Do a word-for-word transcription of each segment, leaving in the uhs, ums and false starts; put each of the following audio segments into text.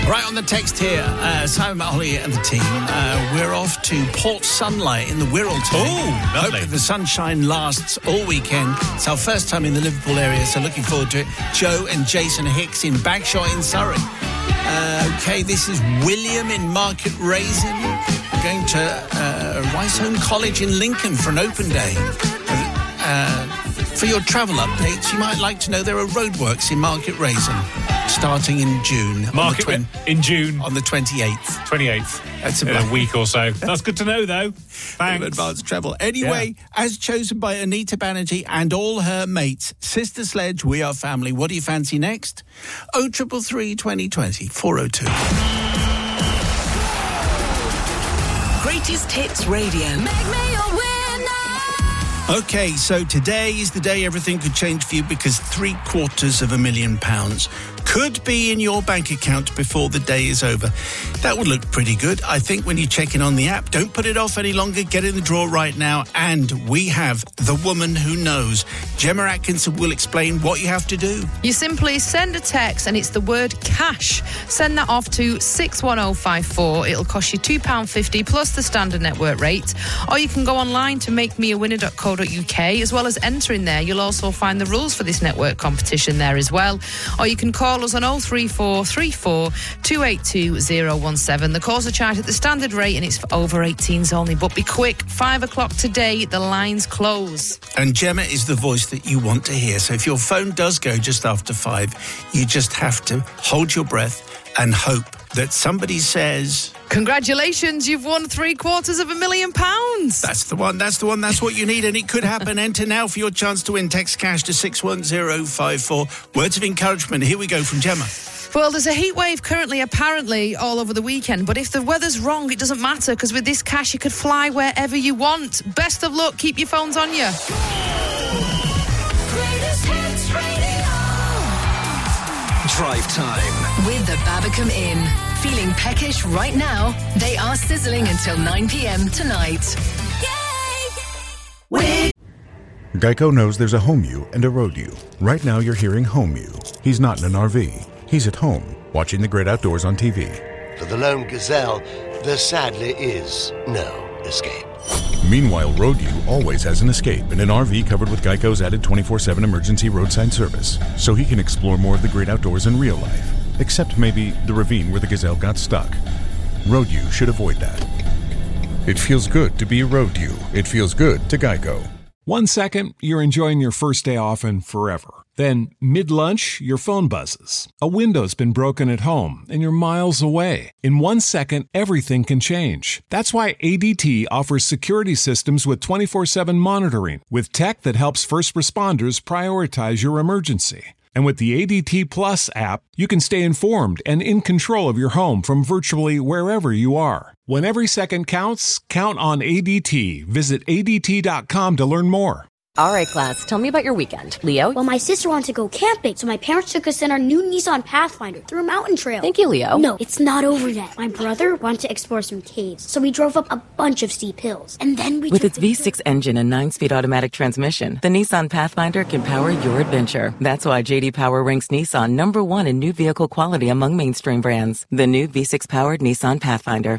Right on the text here, uh, Simon Holly and the team. Uh, we're off to Port Sunlight in the Wirral today. Oh, lovely. Hope that the sunshine lasts all weekend. It's our first time in the Liverpool area, so looking forward to it. Joe and Jason Hicks in Bagshot in Surrey. Uh, okay, this is William in Market Raisin. We're going to uh, Riceholme College in Lincoln for an open day. Uh, for your travel updates, you might like to know there are roadworks in Market Raisin starting in June. Market twen- in June. On the twenty-eighth. twenty-eighth. That's in about a week or so. That's good to know, though. Thanks. Advanced travel. Anyway, yeah. As chosen by Anita Banerjee and all her mates, Sister Sledge, We Are Family. What do you fancy next? oh three three, twenty twenty, four oh two. Greatest Hits Radio. Make me your winner. Okay, so today is the day everything could change for you because three quarters of a million pounds could be in your bank account before the day is over. That would look pretty good. I think when you check in on the app, don't put it off any longer. Get in the draw right now. And we have the woman who knows. Gemma Atkinson will explain what you have to do. You simply send a text and it's the word cash. Send that off to six one oh five four. It'll cost you two pounds fifty plus the standard network rate. Or you can go online to make me a winner dot co dot uk. As well as entering there, you'll also find the rules for this network competition there as well. Or you can call us on oh three four three four two eight two oh one seven. The calls are charged at the standard rate and it's for over eighteens only. But be quick, five o'clock today, the lines close. And Gemma is the voice that you want to hear. So if your phone does go just after five, you just have to hold your breath and hope that somebody says, congratulations, you've won three quarters of a million pounds. That's the one, that's the one, that's what you need, and it could happen. Enter now for your chance to win. Text cash to six one oh five four. Words of encouragement. Here we go from Gemma. Well, there's a heat wave currently, apparently, all over the weekend. But if the weather's wrong, it doesn't matter, because with this cash, you could fly wherever you want. Best of luck. Keep your phones on you. Greatest Hits Radio. Drive Time with the Babacom Inn. Feeling peckish right now? They are sizzling until nine p.m. tonight. Yay! Geico knows there's a home you and a road you. Right now you're hearing home you. He's not in an R V. He's at home, watching the great outdoors on T V. For the lone gazelle, there sadly is no escape. Meanwhile, road you always has an escape in an R V covered with Geico's added twenty-four seven emergency roadside service, so he can explore more of the great outdoors in real life. Except maybe the ravine where the gazelle got stuck. Road you should avoid that. It feels good to be road you. It feels good to Geico. One second, you're enjoying your first day off and forever. Then, mid-lunch, your phone buzzes. A window's been broken at home, and you're miles away. In one second, everything can change. That's why A D T offers security systems with twenty-four seven monitoring, with tech that helps first responders prioritize your emergency. And with the A D T Plus app, you can stay informed and in control of your home from virtually wherever you are. When every second counts, count on A D T. Visit A D T dot com to learn more. All right, class, tell me about your weekend. Leo? Well, my sister wanted to go camping, so my parents took us in our new Nissan Pathfinder through a mountain trail. Thank you, Leo. No, it's not over yet. My brother wanted to explore some caves, so we drove up a bunch of steep hills. And then we With its the- V six engine and nine-speed automatic transmission, the Nissan Pathfinder can power your adventure. That's why J D Power ranks Nissan number one in new vehicle quality among mainstream brands. The new V six-powered Nissan Pathfinder.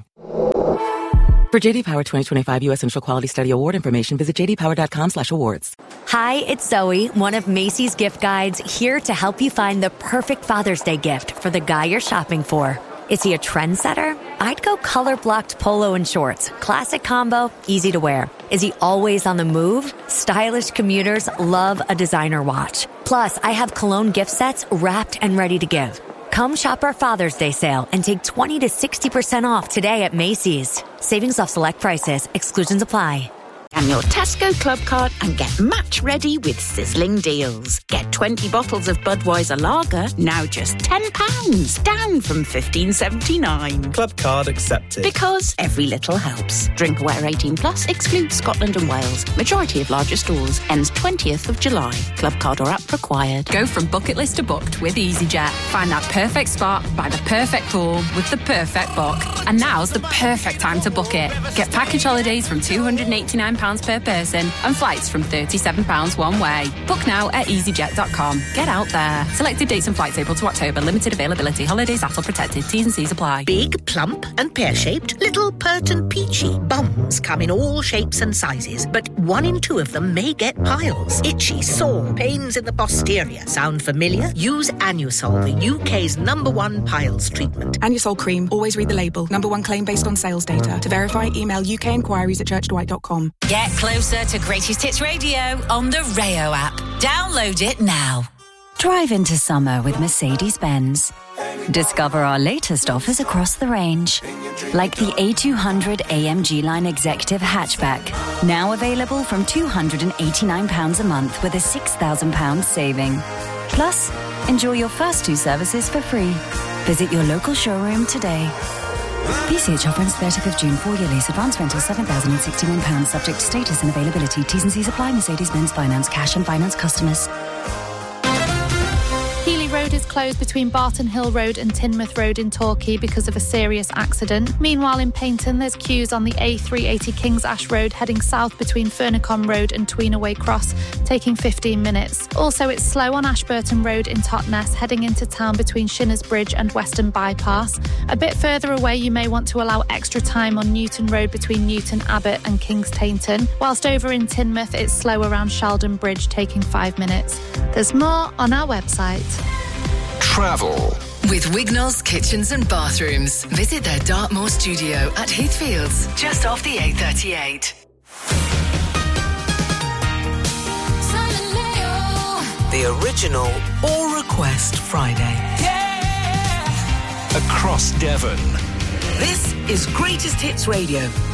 For J D Power twenty twenty-five U S Initial Quality Study Award information, visit j d power dot com slash awards. Hi, it's Zoe, one of Macy's gift guides, here to help you find the perfect Father's Day gift for the guy you're shopping for. Is he a trendsetter? I'd go color-blocked polo and shorts. Classic combo, easy to wear. Is he always on the move? Stylish commuters love a designer watch. Plus, I have cologne gift sets wrapped and ready to give. Come shop our Father's Day sale and take twenty to sixty percent off today at Macy's. Savings off select prices. Exclusions apply. Scan your Tesco Club card and get match ready with sizzling deals. Get twenty bottles of Budweiser Lager, now just ten pounds, down from fifteen seventy-nine. Club card accepted. Because every little helps. Drink aware eighteen plus, excludes Scotland and Wales. Majority of larger stores. Ends twentieth of July. Club card or app required. Go from bucket list to booked with EasyJet. Find that perfect spot by the perfect pool with the perfect book. And now's the perfect time to book it. Get package holidays from two hundred eighty-nine pounds pounds per person and flights from thirty-seven pounds one way. Book now at easyjet dot com. Get out there. Selected dates and flights April to October. Limited availability. Holidays A T L protected. T's and C's apply. Big, plump and pear-shaped, little, pert and peachy. Bums come in all shapes and sizes, but one in two of them may get piles. Itchy, sore, pains in the posterior. Sound familiar? Use Anusol, the U K's number one piles treatment. Anusol cream. Always read the label. Number one claim based on sales data. To verify, email U K inquiries at church dwight dot com. Get closer to Greatest Hits Radio on the Rayo app. Download it now. Drive into summer with Mercedes-Benz. Discover our latest offers across the range, like the A two hundred A M G Line Executive Hatchback, now available from two hundred eighty-nine pounds a month with a six thousand pounds saving. Plus, enjoy your first two services for free. Visit your local showroom today. P C H offer ends thirtieth of June. Four-year lease. Advance rental seven thousand sixty-one pounds. Subject to status and availability. T's and C's apply. Mercedes-Benz Finance. Cash and finance customers. Healy Road is closed between Barton Hill Road and Teignmouth Road in Torquay because of a serious accident. Meanwhile, in Paignton, there's queues on the A three eighty Kings Ash Road heading south between Furnacombe Road and Tweenaway Cross, taking fifteen minutes. Also, it's slow on Ashburton Road in Totnes heading into town between Shinners Bridge and Western Bypass. A bit further away, you may want to allow extra time on Newton Road between Newton Abbot and Kings Tainton. Whilst over in Teignmouth, it's slow around Sheldon Bridge, taking five minutes. There's more on our website. Travel. With Wignall's Kitchens and Bathrooms. Visit their Dartmoor studio at Heathfields, just off the A thirty-eight. The original All Request Friday. Yeah. Across Devon. This is Greatest Hits Radio